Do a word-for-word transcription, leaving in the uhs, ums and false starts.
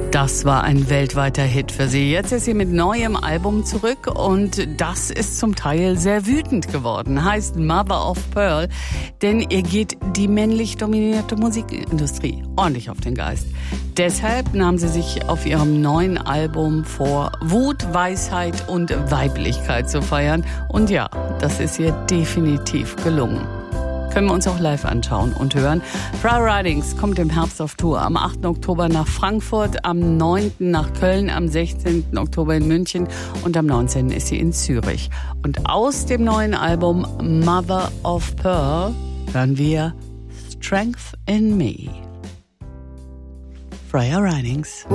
Das war ein weltweiter Hit für sie. Jetzt ist sie mit neuem Album zurück und das ist zum Teil sehr wütend geworden. Heißt Mother of Pearl, denn ihr geht die männlich dominierte Musikindustrie ordentlich auf den Geist. Deshalb nahm sie sich auf ihrem neuen Album vor, Wut, Weisheit und Weiblichkeit zu feiern. Und ja, das ist ihr definitiv gelungen. Können wir uns auch live anschauen und hören. Freya Ridings kommt im Herbst auf Tour. Am achten Oktober nach Frankfurt, am neunten nach Köln, am sechzehnten Oktober in München und am neunzehnten ist sie in Zürich. Und aus dem neuen Album Mother of Pearl hören wir Strength in Me. Freya Ridings.